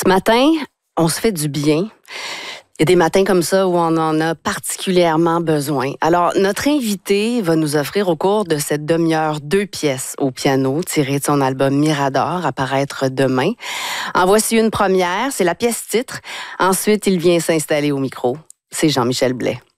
Ce matin, on se fait du bien. Il y a des matins comme ça où on en a particulièrement besoin. Alors, notre invité va nous offrir au cours de cette demi-heure 2 pièces au piano tirées de son album Mirador à paraître demain. En voici une première, c'est la pièce titre. Ensuite, il vient s'installer au micro. C'est Jean-Michel Blais.